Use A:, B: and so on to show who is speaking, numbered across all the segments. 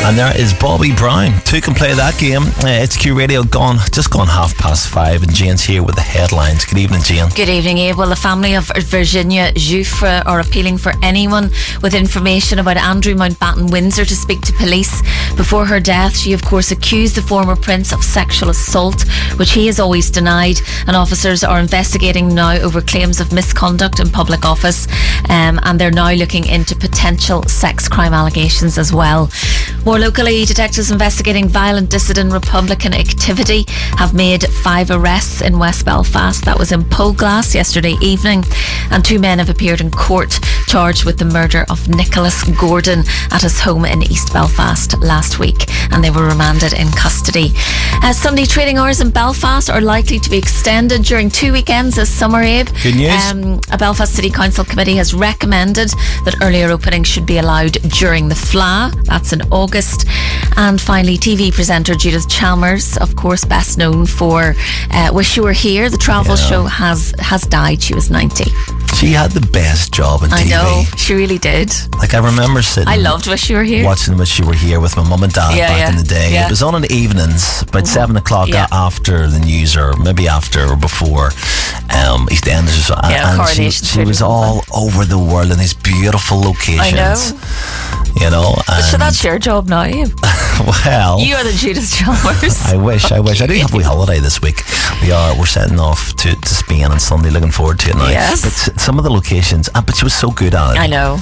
A: And there is Bobby Brown. Two can play that game. It's Q Radio just gone 5:30, and Jane's here with the headlines. Good evening, Jane.
B: Good evening, Abe. Well, the family of Virginia Giuffre are appealing for anyone with information about Andrew Mountbatten Windsor to speak to police. Before her death, she of course accused the former prince of sexual assault, which he has always denied, and officers are investigating now over claims of misconduct in public office, and they're now looking into potential sex crime allegations as well. More locally, detectives investigating violent dissident Republican activity have made 5 arrests in West Belfast. That was in Polglass yesterday evening, and 2 men have appeared in court charged with the murder of Nicholas Gordon at his home in East Belfast last week, and they were remanded in custody. Sunday trading hours in Belfast are likely to be extended during 2 weekends this summer, Abe.
A: Good news.
B: A Belfast City Council committee has recommended that earlier openings should be allowed during the FLA. That's in August. And finally, TV presenter Judith Chalmers, of course best known for Wish You Were Here. The travel show has died. She was 90.
A: She had the best job on TV.
B: I know, she really did.
A: Like, I remember sitting...
B: I loved Wish You Were Here.
A: Watching Wish You Were Here with my mum and dad back in the day.
B: Yeah.
A: It was on in the evenings, about 7 o'clock after the news, or maybe after or before EastEnders. And
B: Coronation
A: she was all over the world in these beautiful locations.
B: I know.
A: You know,
B: But so that's your job now.
A: Well,
B: You are the Judith Chalmers.
A: I wish. I do have a wee holiday this week. We're setting off to Spain on Sunday. Looking forward to it now.
B: Yes.
A: But some of the locations, but she was so good at it.
B: I know.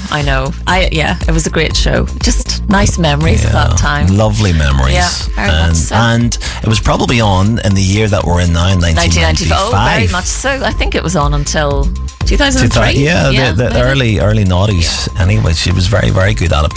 B: It was a great show. Just nice memories of that time.
A: Lovely memories.
B: Yeah, very much so.
A: And it was probably on in the year that we're in now, 1995.
B: Oh, very much so. I think it was on until 2003.
A: The early noughties. Yeah. Anyway, she was very, very good at it.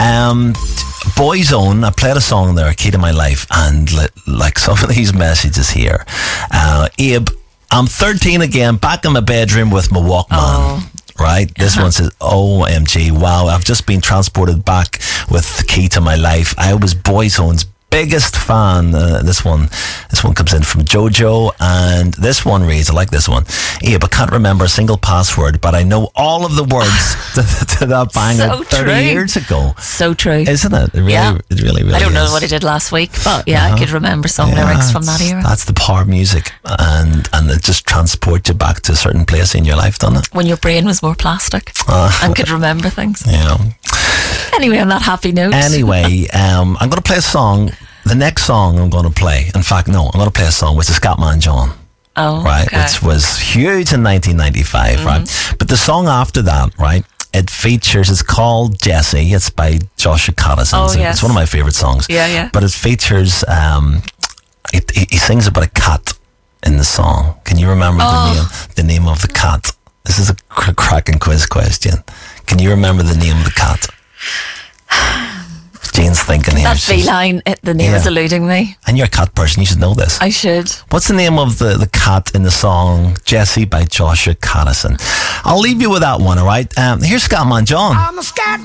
A: Boyzone, I played a song there, Key to My Life, and like some of these messages here. Abe, I'm 13 again, back in my bedroom with my Walkman. Oh. Right, this one says, OMG, wow, I've just been transported back with the Key to My Life. I was Boyzone's biggest fan. This one comes in from Jojo, and this one reads, I like this one. Yeah, but can't remember a single password, but I know all of the words to that banger
B: so
A: 30 years ago.
B: So true.
A: Isn't it? It really
B: I don't know
A: is.
B: what he did last week, but I could remember some lyrics from that era.
A: That's the power of music, and it just transports you back to a certain place in your life, doesn't it?
B: When your brain was more plastic and could remember things.
A: Yeah.
B: Anyway, on that happy note.
A: Anyway, I'm going to play a song. The next song I'm going to play, in fact, no, I'm going to play a song which is Scatman John.
B: Oh,
A: right,
B: okay.
A: Which was huge in 1995, right? But the song after that, right, it's called Jessie. It's by Joshua Caddison.
B: Oh, yes.
A: It's one of my favourite songs.
B: Yeah.
A: But it features, he sings about a cat in the song. Can you remember the name of the cat? This is a cracking quiz question. Can you remember the name of the cat? Jane's thinking here.
B: That feline, the name is eluding me.
A: And you're a cat person, you should know this.
B: I should.
A: What's the name of the cat in the song Jessie by Joshua Caddison? I'll leave you with that one, alright? Here's Scatman John.
C: I'm a scat